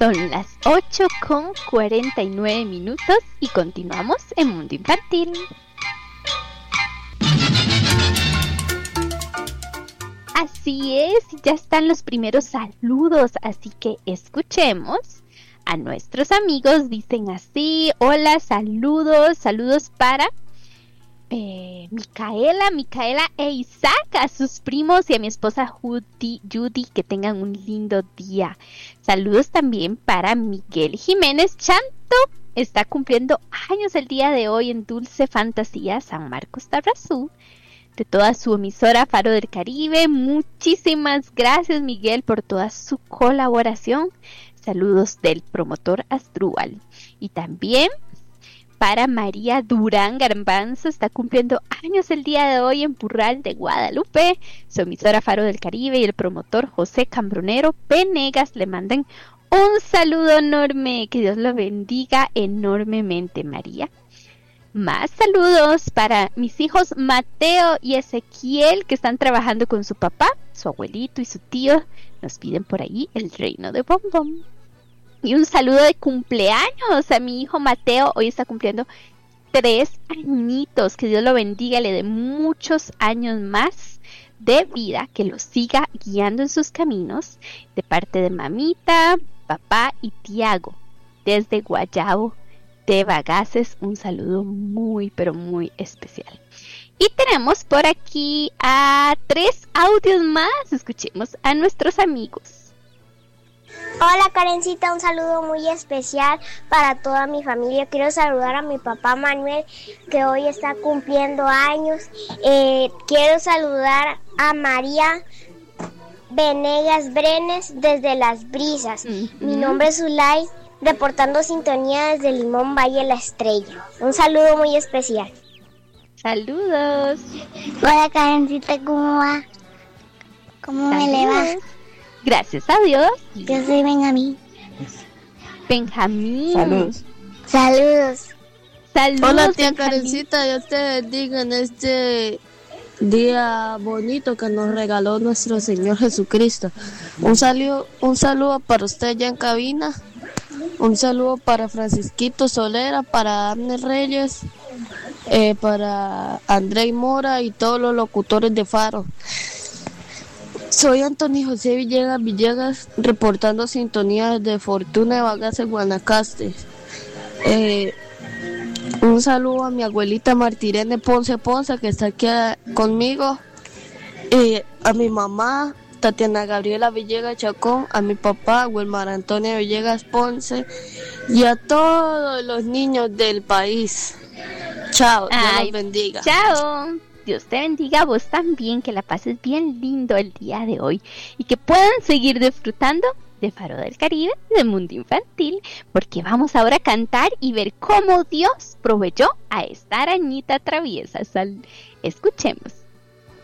Son las 8:49 y continuamos en Mundo Infantil. Así es, ya están los primeros saludos, así que escuchemos a nuestros amigos. Dicen así: hola, saludos para Micaela e Isaac, a sus primos y a mi esposa Judy, que tengan un lindo día. Saludos también para Miguel Jiménez Chanto, está cumpliendo años el día de hoy en Dulce Fantasía, San Marcos Tarrazú, de toda su emisora Faro del Caribe. Muchísimas gracias, Miguel, por toda su colaboración. Saludos del promotor Asdrúbal. Y también para María Durán Garbanzo, está cumpliendo años el día de hoy en Purral de Guadalupe. Su emisora Faro del Caribe y el promotor José Cambronero Penegas le mandan un saludo enorme. Que Dios lo bendiga enormemente, María. Más saludos para mis hijos Mateo y Ezequiel, que están trabajando con su papá, su abuelito y su tío. Nos piden por ahí el reino de Bombón. Y un saludo de cumpleaños a mi hijo Mateo. Hoy está cumpliendo 3 añitos. Que Dios lo bendiga, le dé muchos años más de vida, que lo siga guiando en sus caminos. De parte de mamita, papá y Tiago, desde Guayabo de Bagaces, un saludo muy, pero muy especial. Y tenemos por aquí a 3 audios más. Escuchemos a nuestros amigos. Hola Karencita, un saludo muy especial para toda mi familia. Quiero saludar a mi papá Manuel, que hoy está cumpliendo años. Quiero saludar a María Venegas Brenes desde Las Brisas. Mi nombre es Zulay, reportando sintonía desde Limón Valle La Estrella. Un saludo muy especial. Saludos. Hola Karencita, ¿cómo va? ¿Cómo me le va? Gracias a Dios. Yo soy Benjamín. Saludos. Hola tía Benjamín. Karencita, Dios te bendiga en este día bonito que nos regaló nuestro Señor Jesucristo. Un saludo para usted ya en cabina. Un saludo para Francisquito Solera, para Abner Reyes, para André Mora y todos los locutores de Faro. Soy Antonio José Villegas, reportando sintonías de Fortuna de Bagaces, Guanacaste. Un saludo a mi abuelita Martirene Ponce, que está aquí conmigo. A mi mamá, Tatiana Gabriela Villegas Chacón, a mi papá, Wilmar Antonio Villegas Ponce, y a todos los niños del país. Chao, Dios los bendiga. Chao. Dios te bendiga a vos también, que la pases bien lindo el día de hoy y que puedan seguir disfrutando de Faro del Caribe y de Mundo Infantil, porque vamos ahora a cantar y ver cómo Dios proveyó a esta arañita traviesa. Escuchemos.